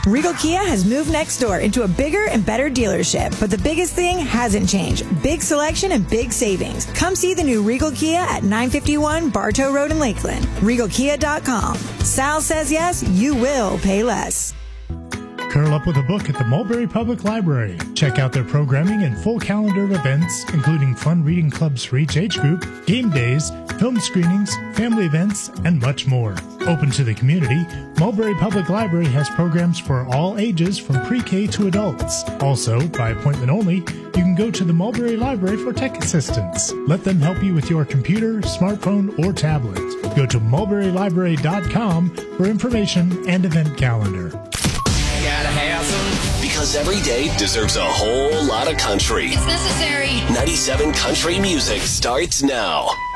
Regal Kia has moved next door into a bigger and better dealership, but the biggest thing hasn't changed. Big selection and big savings. Come see the new Regal Kia at 951 Bartow Road in Lakeland. RegalKia.com. Sal says yes, you will pay less. Curl up with a book at the Mulberry Public Library. Check out their programming and full calendar of events, including fun reading clubs for each age group, game days, film screenings, family events, and much more. Open to the community, Mulberry Public Library has programs for all ages from pre-K to adults. Also, by appointment only, you can go to the Mulberry Library for tech assistance. Let them help you with your computer, smartphone, or tablet. Go to mulberrylibrary.com for information and event calendar. Because every day deserves a whole lot of country. It's necessary. 97 Country Music starts now.